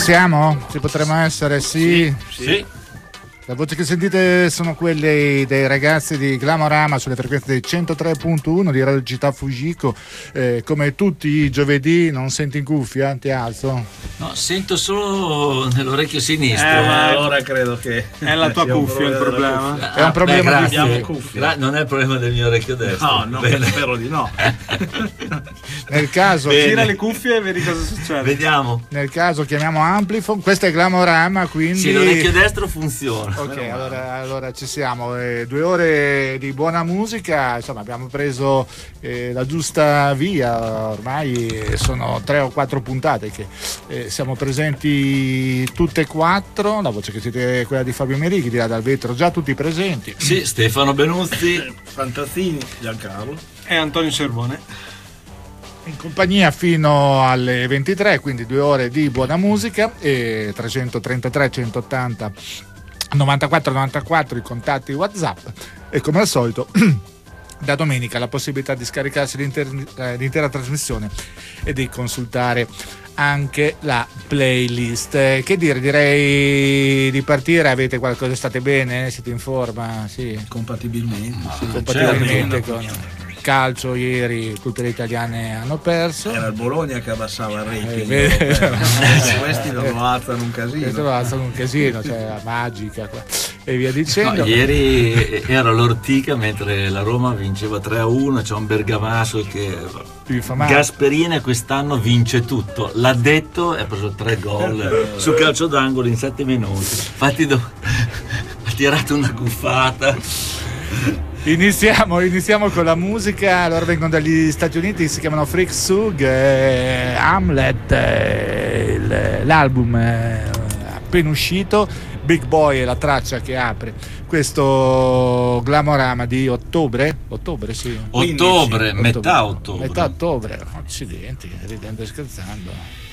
siamo? Ci potremmo essere? Sì. La voce che sentite sono quelle dei ragazzi di Glamorama sulle frequenze del 103.1 di Radio Città Fujiko. Come tutti i giovedì, non senti in cuffia? Ti alzo? No, sento solo nell'orecchio sinistro. Ma allora credo che è la tua cuffia il problema. È un problema di cuffia. Non è il problema del mio orecchio destro. No, spero di no. Nel caso tira le cuffie e vedi cosa succede. Vediamo. Nel caso chiamiamo Amplifon. Questo è Glamorama, quindi sì, l'orecchio destro funziona. Ok, allora ci siamo. 2 ore di buona musica, insomma abbiamo preso la giusta via. Ormai sono 3 o 4 puntate che siamo presenti tutte e 4. La voce che siete quella di Fabio Merighi, di là dal vetro, già tutti presenti. Sì, Stefano Benuzzi, Fantazzini, Giancarlo e Antonio Cervone. In compagnia fino alle 23, quindi 2 ore di buona musica. E 333 180 94 i contatti WhatsApp, e come al solito da domenica la possibilità di scaricarsi l'intera trasmissione e di consultare anche la playlist. Che dire, direi di partire. Avete qualcosa? State bene? Siete in forma? Sì, compatibilmente con calcio. Ieri tutte le italiane hanno perso. Era il Bologna che abbassava il rating. Questi lo alzano un casino. Cioè la magica qua, e via dicendo. No, ieri era l'Ortica mentre la Roma vinceva 3-1. C'è un bergamasco che Gasperini quest'anno vince tutto, l'ha detto, e ha preso 3 gol su calcio d'angolo in 7 minuti. Infatti ha tirato una cuffata. Iniziamo con la musica. Allora vengono dagli Stati Uniti, si chiamano Freak Sug, Hamlet, l'album è appena uscito. Big Boy è la traccia che apre questo Glamorama di ottobre, sì. Metà ottobre. Accidenti, ridendo e scherzando.